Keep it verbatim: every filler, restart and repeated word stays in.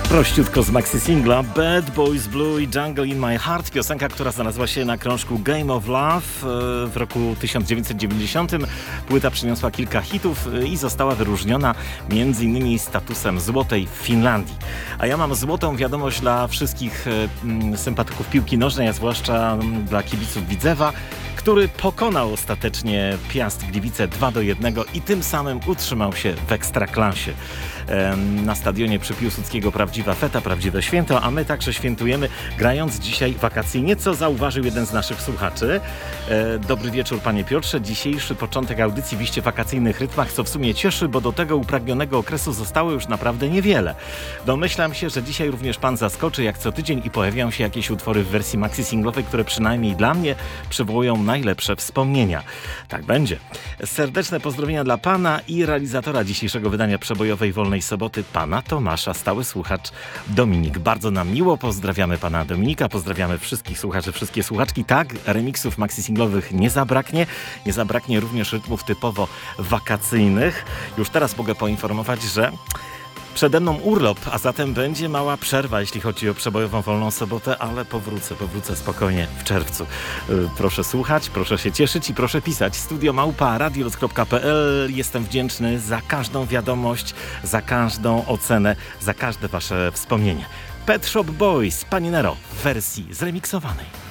Prościutko z maxi singla Bad Boys Blue i Jungle in My Heart. Piosenka, która znalazła się na krążku Game of Love w roku tysiąc dziewięćset dziewięćdziesiątym. Płyta przyniosła kilka hitów i została wyróżniona między innymi statusem złotej w Finlandii. A ja mam złotą wiadomość dla wszystkich sympatyków piłki nożnej, a zwłaszcza dla kibiców Widzewa, który pokonał ostatecznie Piast Gliwice dwa do jednego i tym samym utrzymał się w Ekstraklasie. Na stadionie przy Piłsudskiego prawdziwa feta, prawdziwe święto, a my także świętujemy, grając dzisiaj wakacyjnie, co zauważył jeden z naszych słuchaczy. Dobry wieczór, panie Piotrze. Dzisiejszy początek audycji w iście wakacyjnych rytmach, co w sumie cieszy, bo do tego upragnionego okresu zostało już naprawdę niewiele. Domyślam się, że dzisiaj również pan zaskoczy, jak co tydzień, i pojawiają się jakieś utwory w wersji maxi singlowej, które przynajmniej dla mnie przywołują najlepsze wspomnienia. Tak będzie. Serdeczne pozdrowienia dla pana i realizatora dzisiejszego wydania przebojowej Wolnej Soboty, pana Tomasza, stały słuchacz Dominik. Bardzo nam miło, pozdrawiamy pana Dominika, pozdrawiamy wszystkich słuchaczy, wszystkie słuchaczki. Tak, remiksów maxi singlowych nie zabraknie, nie zabraknie również rytmów typowo wakacyjnych. Już teraz mogę poinformować, że przede mną urlop, a zatem będzie mała przerwa, jeśli chodzi o przebojową Wolną Sobotę, ale powrócę, powrócę spokojnie w czerwcu. Proszę słuchać, proszę się cieszyć i proszę pisać. Studio małpa radiolot kropka pe el. Jestem wdzięczny za każdą wiadomość, za każdą ocenę, za każde wasze wspomnienie. Pet Shop Boys, Pani Nero w wersji zremiksowanej.